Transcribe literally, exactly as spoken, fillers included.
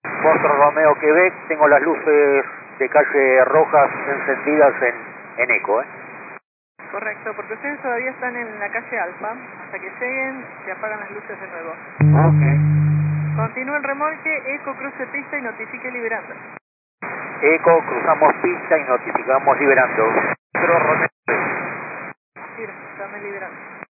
Foxtrot Romeo Quebec, tengo las luces de calle rojas encendidas en, en eco, ¿eh? Correcto, porque ustedes todavía están en la calle Alfa. Hasta que lleguen, se apagan las luces de nuevo. Ok. Continúa el remolque, eco, cruce pista y notifique liberando. Eco, cruzamos pista y notificamos liberando. Foxtrot Romeo. Mira, estamos liberando.